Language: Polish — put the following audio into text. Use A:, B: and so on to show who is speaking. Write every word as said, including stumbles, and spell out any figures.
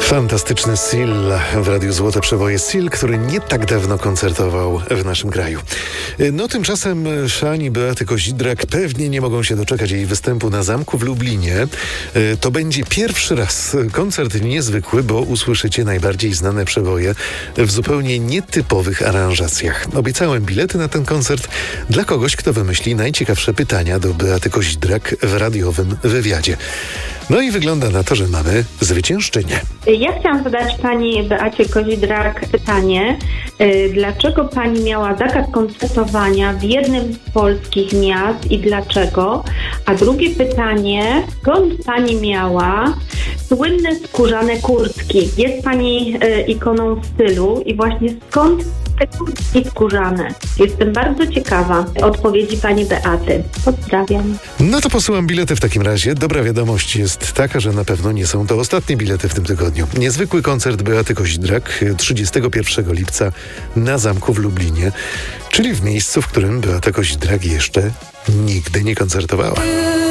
A: Fantastyczny Seal w Radiu Złote Przeboje. Seal, który nie tak dawno koncertował w naszym kraju. No tymczasem fani Beaty Kozidrak pewnie nie mogą się doczekać jej występu na Zamku w Lublinie. To będzie pierwszy raz koncert niezwykły, bo usłyszycie najbardziej znane przeboje w zupełnie nietypowych aranżacjach. Obiecałem bilety na ten koncert dla kogoś, kto wymyśli najciekawsze pytania do Beaty Kozidrak w radiowym wywiadzie. No i wygląda na to, że mamy zwyciężczynię.
B: Ja chciałam zadać pani Beacie Kozidrak pytanie, yy, dlaczego pani miała zakaz koncertowania w jednym z polskich miast i dlaczego? A drugie pytanie, skąd pani miała słynne skórzane kurtki? Jest pani yy, ikoną stylu i właśnie skąd te kurtki skórzane? Jestem bardzo ciekawa odpowiedzi pani Beaty. Pozdrawiam.
A: No to posyłam bilety w takim razie. Dobra wiadomość jest taka, że na pewno nie są to ostatnie bilety w tym tygodniu. Niezwykły koncert Beaty Kozidrak trzydziestego pierwszego lipca na Zamku w Lublinie, czyli w miejscu, w którym Beata Kozidrak jeszcze nigdy nie koncertowała.